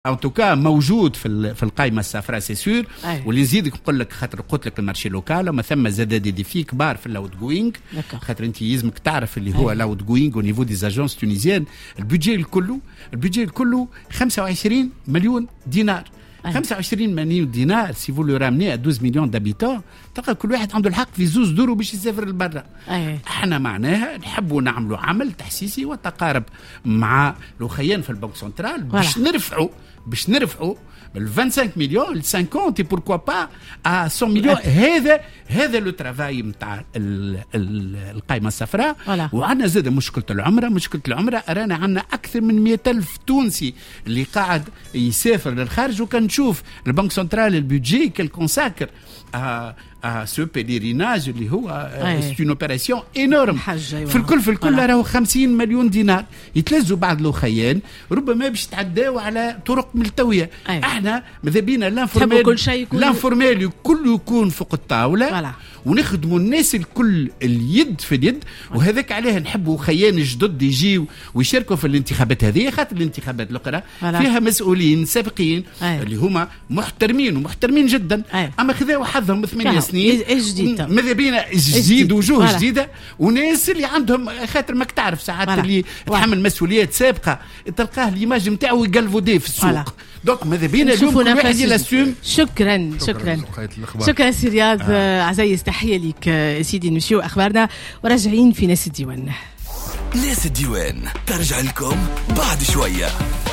ان توكا موجود في القائمه الصفراء سي سور. واللي نزيدك نقول لك خاطر قلت لك المارشي لوكال وما ثم زاد دي في كبار في الاوت جوينغ، خاطر انت يلزمك تعرف اللي هو الاوت جوينغ او نيفو دي زاجونس تونيزيان البودجي الكل 25 مليون دينار. 25 مليون دينار سي فو لو رامني 12 مليون دابيتون، تلقى كل واحد عنده الحق في زوز دورو باش يسافر لبرا. احنا معناها نحبوا نعملوا عمل تحسيسي وتقارب مع الوخيان في البنك سنترال باش نرفعوا من 25 مليون ل 50 et pourquoi pas à 100 مليون. هذا لو ترافاي نتاع القائمه الصفراء. وعندنا زاد مشكله العمره رانا عندنا اكثر من 100,000 تونسي اللي قاعد يسافر للخارج، وكان نشوف البنك سنترال البودجي كل كونساكر سو بيليريناج اللي هو سي اون اوبيراسيون انورم. في الكل راهو 50 مليون دينار يتلزوا بعض الاخيان ربما باش تعداو على طرق ملتويه. احنا ماذا بينا لانفورميل الكل يكون فوق الطاوله ونخدموا الناس الكل اليد في اليد. وهذاك عليه نحبوا خيان جدد يجيو ويشاركوا في الانتخابات هذه، خاطر الانتخابات الاخرى فيها مسؤولين سابقين اللي هما محترمين جدا، اما خذاو حظهم 8 سنين ماذا بينا جديد وجوه جديده وناس اللي عندهم خاطر ماك تعرف ساعات اللي تحمل مسؤوليات سابقه تلقاه ليماج نتاعو يقلفودي في السوق. دونك ماذا بينا اليوم كل واحد يلاسيوم. شكرا سي رياض عزيز، تحيه ليك سيدي. نمشيو اخبارنا وراجعين في ناس الديوان. ناس الديوان ترجع لكم بعد شويه.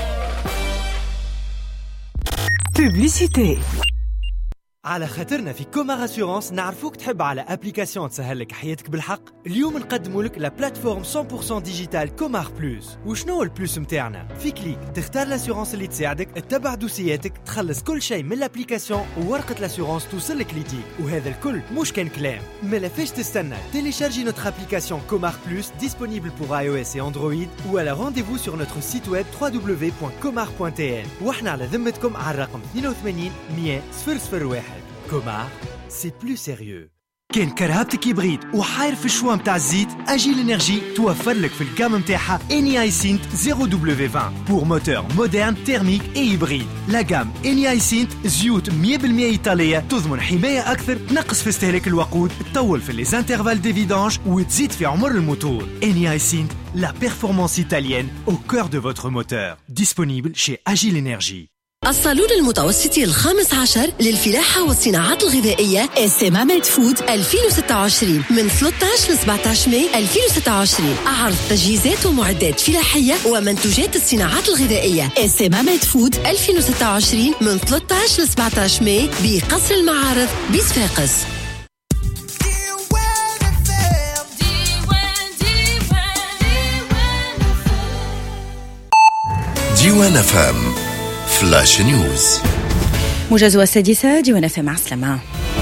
بوبليسيتي على خاطرنا في كومار اسيورانس نعرفوك تحب على ابليكاسيون تسهل لك حياتك بالحق. اليوم نقدموا لك لا بلاتفورم 100% ديجيتال كومار بلوس. وشنو البلوس متاعنا؟ في كليك تختار لاسيورانس اللي تساعدك، تتبع دوسياتك، تخلص كل شيء من الابليكاسيون وورقه لاسيورانس توصلك ليديك. وهذا الكل مش كان كلام، ما فيش تستنى. تيليشارجي نوتر ابليكاسيون كومار بلوس disponible pour iOS et Android ou à la rendez-vous sur notre site web www.comar.tn. واحنا على ذمتكم على الرقم 82 100 001. كومار سي بلو سيريو. كان كرهبتك يبغيد وحاير في الشوا متاع الزيت، اجيل انرجي توفر لك في الجام متاعها اني اي سينت 0W20 بور موتور مودرن تيرميك اي هيبريد. لا جام اني اي سينت زيوت 100% ايطاليه تضمن حمايه اكثر، تنقص في استهلاك الوقود، تطول في لي انترفال دي فيدانج وتزيد في عمر الموتور. اني اي سينت لا بيرفورمانس ايطاليenne au cœur de votre moteur. Disponible chez Agile Energy. الصالون المتوسطي ال15 للفلاحة والصناعات الغذائية SMA Food 2026 من 13 ل 17 ماي 2026. عرض تجهيزات ومعدات فلاحية ومنتوجات الصناعات الغذائية SMA Food 2026 من 13 ل 17 ماي بقصر المعارض بصفاقس. ديوان FM فلاش نيوز. موجز السادسة ديوان FM. مع السلامة.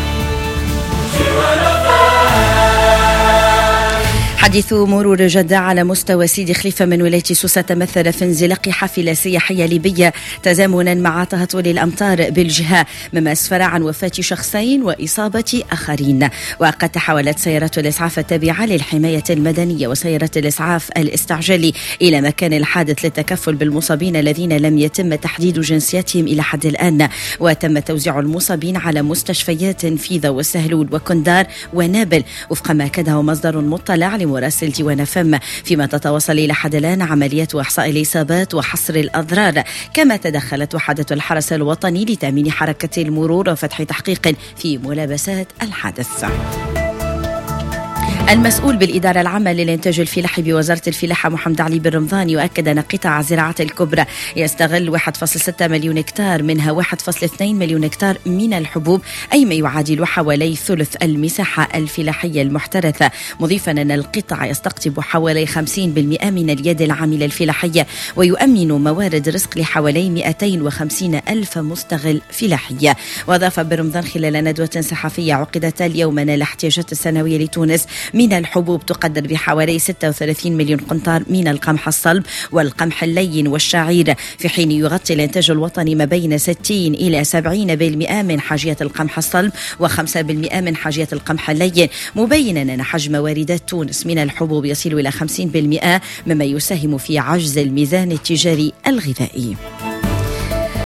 حديث مرور جدة على مستوى سيدي خليفة من ولاية سوسة تمثل في انزلاق حافلة سياحية ليبية تزامنا مع تهطل الأمطار بالجهة، مما أسفر عن وفاة شخصين وإصابة آخرين. وقد تحولت سيارات الإسعاف التابعة للحماية المدنية وسيارة الإسعاف الاستعجالي إلى مكان الحادث للتكفل بالمصابين الذين لم يتم تحديد جنسياتهم إلى حد الآن. وتم توزيع المصابين على مستشفيات فيذا والسهلول وكندار ونابل وفق ما أكده مصدر مطلع مراسل ديوان FM، فيما تتواصل إلى حد الآن عمليات إحصاء الإصابات وحصر الأضرار. كما تدخلت وحدة الحرس الوطني لتأمين حركة المرور وفتح تحقيق في ملابسات الحادث. المسؤول بالإدارة العامة للإنتاج الفلاحي بوزارة الفلاحة محمد علي بن رمضان يؤكد أن قطاع الزراعة الكبرى يستغل 1.6 مليون هكتار، منها 1.2 مليون هكتار من الحبوب، أي ما يعادل حوالي ثلث المساحة الفلاحية المحترثة، مضيفا أن القطاع يستقطب حوالي 50% من اليد العاملة الفلاحية ويؤمن موارد رزق لحوالي 250 ألف مستغل فلاحي. وأضاف بن رمضان خلال ندوة صحفية عقدت اليوم أن الاحتياجات السنوية لتونس من الحبوب تقدر بحوالي 36 مليون قنطار من القمح الصلب والقمح اللين والشعير، في حين يغطي الإنتاج الوطني ما بين 60 إلى 70% من حاجية القمح الصلب و5% من حاجية القمح اللين، مبينا أن حجم واردات تونس من الحبوب يصل إلى 50%، مما يساهم في عجز الميزان التجاري الغذائي.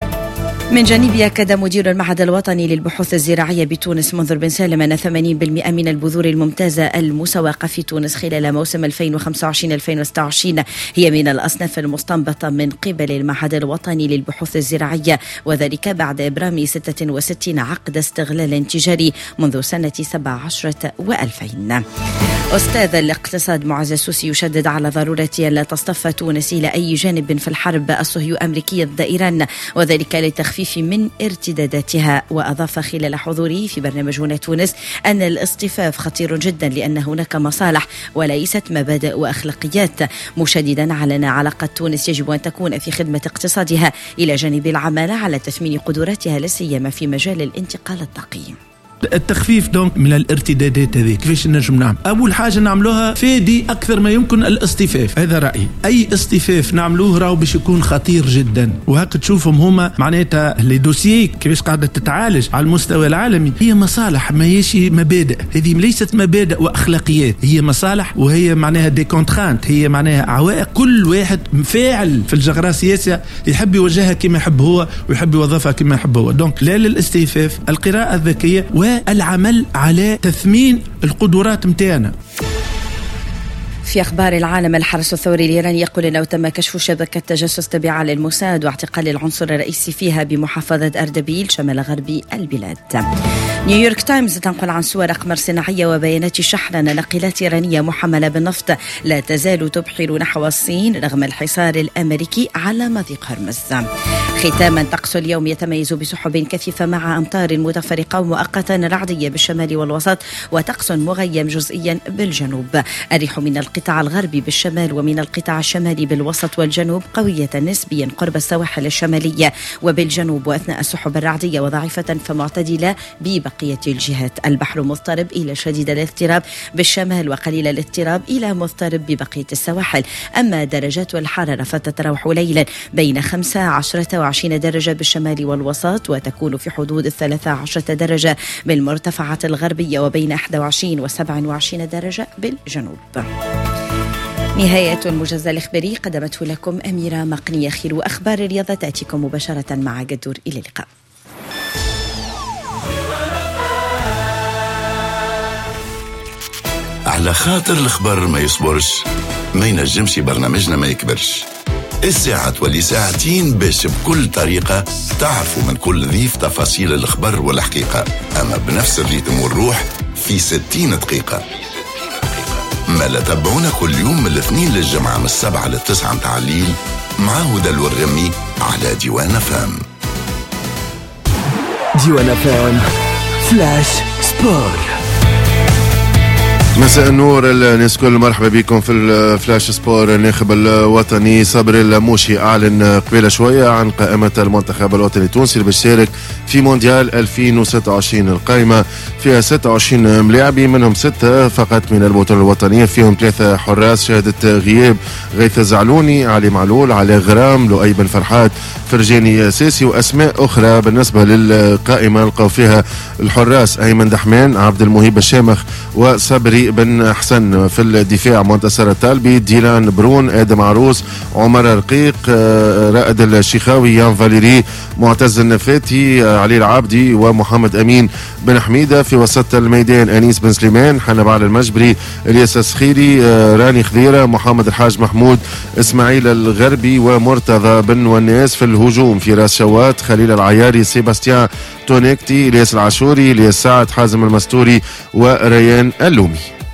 من جانبه أكد مدير المعهد الوطني للبحوث الزراعية بتونس منذر بن سالم أن 80% من البذور الممتازة المسوقة في تونس خلال موسم 2025-2026 هي من الأصناف المستنبطة من قبل المعهد الوطني للبحوث الزراعية، وذلك بعد إبرام 66 عقد استغلال تجاري منذ سنة 17 و2000. أستاذ الاقتصاد معز السوسي يشدد على ضرورة لا تصطف تونس إلى أي جانب في الحرب الصهيو أمريكية ضد إيران، وذلك للتخفيف من ارتداداتها. وأضاف خلال حضوره في برنامج هنا تونس أن الاصطفاف خطير جدا لأن هناك مصالح وليست مبادئ وأخلاقيات، مشددا على أن علاقة تونس يجب أن تكون في خدمة اقتصادها إلى جانب العمل على تثمين قدراتها لا سيما في مجال الانتقال الطاقي. التخفيف دونك من الارتدادات هذه كيفاش نجم نعمل؟ أول حاجة نعملوها فادي أكثر ما يمكن الاصطفاف، هذا رأيي. أي اصطفاف نعملوه راهو باش يكون خطير جدا، وهك تشوفهم هما معناتها لي دوسيي كيفاش قاعدة تتعالج على المستوى العالمي هي مصالح ما هيش مبادئ، هذه ليست مبادئ وأخلاقيات، هي مصالح وهي معناها دي كونترانت، هي معناها عوائق كل واحد فاعل في الجغرافيا السياسية يحب يوجهها كما يحب هو ويحب يوظفها كما يحب هو. دونك لا للاستيفاف، القراءة الذكية والعمل على تثمين القدرات متاعنا. في أخبار العالم، الحرس الثوري الإيراني يقول أنه تم كشف شبكة تجسس تابعة للموساد واعتقال العنصر الرئيسي فيها بمحافظة أردبيل شمال غربي البلاد. نيويورك تايمز تنقل عن صور أقمار صناعية وبيانات شحن ناقلات إيرانية محملة بالنفط لا تزال تبحر نحو الصين رغم الحصار الأمريكي على مضيق هرمز. ختاما، طقس اليوم يتميز بسحب كثيفة مع أمطار متفرقة ومؤقتا رعدية بالشمال والوسط وطقس مغيم جزئيا بالجنوب. الريح من القطاع الغربي بالشمال ومن القطاع الشمالي بالوسط والجنوب قوية نسبيا قرب السواحل الشمالية وبالجنوب، وأثناء السحب الرعدية وضعيفة فمعتدلة ببقية الجهات. البحر مضطرب إلى شديد الاضطراب بالشمال وقليل الاضطراب إلى مضطرب ببقية السواحل. أما درجات الحرارة فتتراوح ليلا بين 15 و20 درجة بالشمال والوسط، وتكون في حدود 13 درجة بالمرتفعات الغربية وبين 21 و27 درجة بالجنوب. نهاية الموجز الإخباري قدمته لكم أميرة مقنية. خير أخبار الرياضة تأتيكم مباشرة مع قدور. إلى اللقاء. على خاطر الخبر ما يصبرش، ما ينجمش برنامجنا ما يكبرش. الساعة تولي ساعتين باش بكل طريقة تعرفوا من كل ضيف تفاصيل الخبر والحقيقة، أما بنفس الريتم والروح في 60 دقيقة. ما لا تابعونا كل يوم من الاثنين للجمعة من 7 ل 9 متاع الليل مع هدى الورمي على ديوان فام. ديوان فام فلاش سبور. مساء النور الناس كل، مرحبا بكم في الفلاش سبور. الناخب الوطني صبري اللاموشي أعلن قبل شوية عن قائمة المنتخب الوطني التونسي اللي بيشارك في مونديال 2026. القائمة فيها 26 ملاعبي، منهم 6 فقط من البطولة الوطنية، فيهم 3 حراس شهدت غياب: غيث الزعلوني، علي معلول، علي غرام، لؤي بن فرحات، فرجاني ساسي، وأسماء أخرى. بالنسبة للقائمة نلقاو فيها الحراس أيمن دحمان، عبد المهيب الشامخ، وصبري بن حسن. في الدفاع منتصر الطالبي، ديلان برون، آدم عروس، عمر رقيق، رائد الشيخاوي، يان فاليري، معتز النفاتي، علي العابدي، ومحمد أمين بن حميدة. في وسط الميدان أنيس بن سليمان، حنبال المجبري، الياس السخيري، راني خضيرة، محمد الحاج محمود، إسماعيل الغربي، ومرتضى بن والناس. في الهجوم فراس شوات، خليل العياري، سيباستيان تونيكتي، الياس العاشوري، الياس سعد، حازم المستوري، وريان اللومي.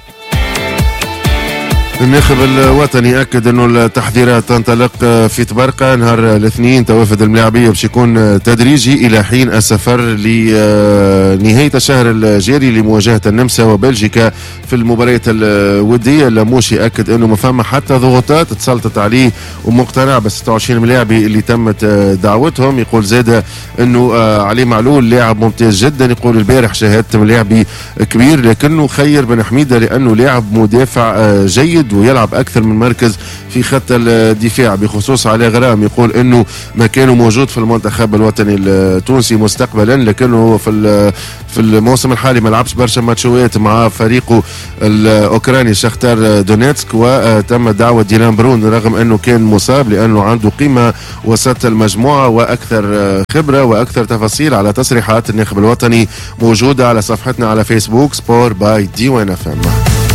الناخب الوطني أكد أنه التحضيرات تنطلق في تبرقة نهار الاثنين. توافد الملاعبية باش يكون تدريجي إلى حين السفر لنهاية الشهر الجاري لمواجهة النمسا وبلجيكا في المباريات الودية. اللاموشي أكد أنه ما فما حتى ضغوطات تسلطت عليه ومقتنع ب 26 ملاعبي اللي تمت دعوتهم. يقول زادة أنه علي معلول لاعب ممتاز جدا. يقول البارح شاهدت ملاعبي كبير لكنه خير بن حميدة لأنه لاعب مدافع جيد جديد ويلعب أكثر من مركز في خط الدفاع. بخصوص علي غرام يقول أنه مكانه موجود في المنتخب الوطني التونسي مستقبلا، لكنه في الموسم الحالي ما لعبش برشا ماتشوات مع فريقه الأوكراني شختار دونيتسك، وتم دعوة ديلان برون رغم أنه كان مصاب، لأنه عنده قيمة وسط المجموعة وأكثر خبرة وأكثر تفاصيل على تصريحات الناخب الوطني موجودة على صفحتنا على فيسبوك سبور باي ديوان اف ام.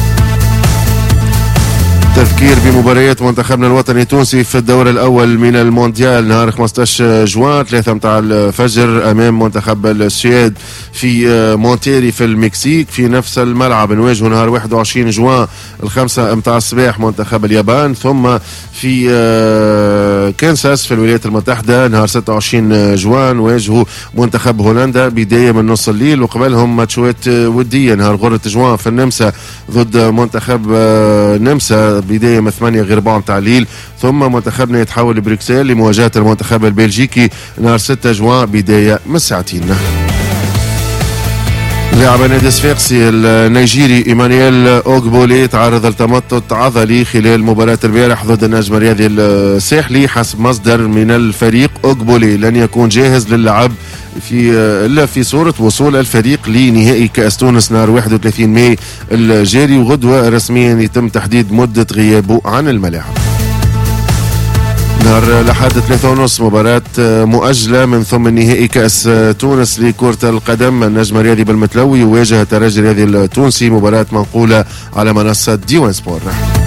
تذكير بمباريات منتخبنا الوطني التونسي في الدور الأول من المونديال نهار 15 جوان 3 متاع الفجر أمام منتخب السويد في مونتيري في المكسيك. في نفس الملعب نواجهه نهار 21 جوان 5 متاع الصباح منتخب اليابان. ثم في كانساس في الولايات المتحدة نهار 26 جوان واجهوا منتخب هولندا بداية من نص الليل، وقبلهم ماتشوات ودية نهار غرة جوان في النمسا ضد منتخب النمسا بداية من 8 غير 4 متاع الليل. ثم منتخبنا يتحول لبروكسل لمواجهة المنتخب البلجيكي نهار 6 جوان بداية من ساعتين. لاعب نادي صفاقسي النيجيري ايمانويل اوغبولي تعرض لتمطط عضلي خلال مباراة البارح ضد النجم الرياضي الساحلي. حسب مصدر من الفريق اوغبولي لن يكون جاهز للعب إلا في صورة وصول الفريق لنهائي كأس تونس نهار 31 ماي الجاري، وغدوة رسميا يتم تحديد مدة غيابه عن الملاعب. نهار لحد 3:30 مباراة مؤجلة من ثم نهائي كأس تونس لكرة القدم. النجم الرياضي بالمتلوي يواجه الترجي الرياضي التونسي، مباراة منقولة على منصة ديوان سبور.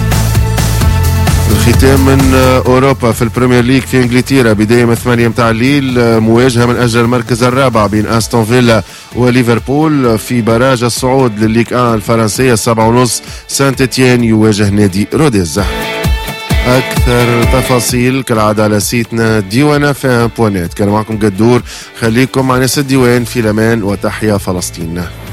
الختام من أوروبا في البريمير ليج في إنجلترا بداية من 8 متاع الليل مواجهة من أجل المركز الرابع بين أستون فيلا وليفربول في براج الصعود للليج 1 الفرنسية. 7:30 سانت إتيان يواجه نادي روديز. أكثر تفاصيل كالعادة على سيتنا ديوانا فان بوانات. كان معكم قدور، خليكم مع ناس الديوان في الأمان وتحيا فلسطين.